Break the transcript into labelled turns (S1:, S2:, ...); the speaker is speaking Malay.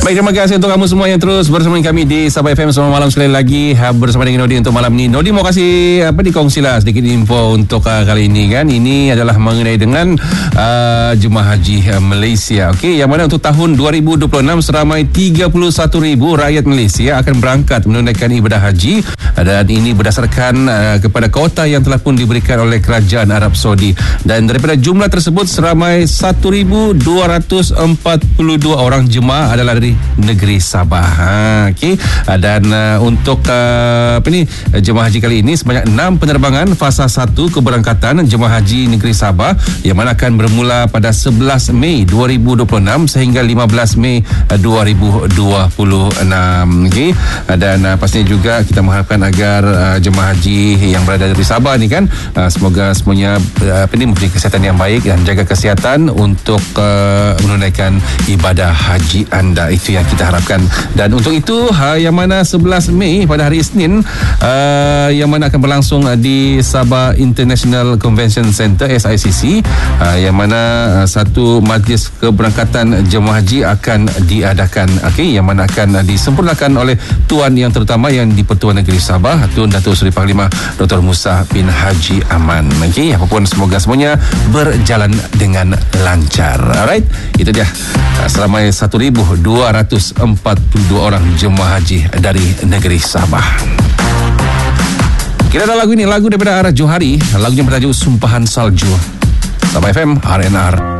S1: Baik, terima kasih untuk kamu semua yang terus bersama kami di Sabah FM. Selamat malam sekali lagi bersama dengan Nodi untuk malam ni. Nodi mau kasih dikongsilah sedikit info untuk kali ini kan. Ini adalah mengenai dengan jemaah haji Malaysia. Okey, yang mana untuk tahun 2026 seramai 31,000 rakyat Malaysia akan berangkat menunaikan ibadah haji, dan ini berdasarkan kepada kuota yang telah pun diberikan oleh Kerajaan Arab Saudi. Dan daripada jumlah tersebut seramai 1,242 orang jemaah adalah dari negeri Sabah. Okey. Dan untuk jemaah haji kali ini sebanyak 6 penerbangan fasa 1 keberangkatan jemaah haji negeri Sabah yang mana akan bermula pada 11 Mei 2026 sehingga 15 Mei 2026. Okey. Dan pastinya juga kita mengharapkan agar jemaah haji yang berada di Sabah ni kan, semoga semuanya mempunyai kesihatan yang baik dan jaga kesihatan untuk menunaikan ibadah haji anda. Itu yang kita harapkan. Dan untuk itu yang mana 11 Mei pada hari Isnin yang mana akan berlangsung di Sabah International Convention Center SICC, yang mana satu majlis keberangkatan jemaah haji akan diadakan. Okey, yang mana akan disempurnakan oleh Tuan yang terutama yang di-Pertuan Negeri Sabah, Tun Datuk Seri Panglima Dr. Musa bin Haji Aman. Okey, apapun semoga semuanya berjalan dengan lancar. Alright, itu dia seramai 1,242 orang jemaah haji dari negeri Sabah. Kita ada lagu ini, lagu daripada Arah Johari, lagunya bertajuk Sumpahan Salju. Sabah FM, RNR.